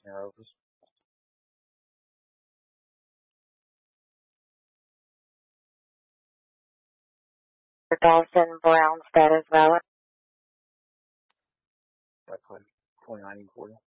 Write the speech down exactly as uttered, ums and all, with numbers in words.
your office. Dawson Brownstead as well. That's like twenty-nine forty.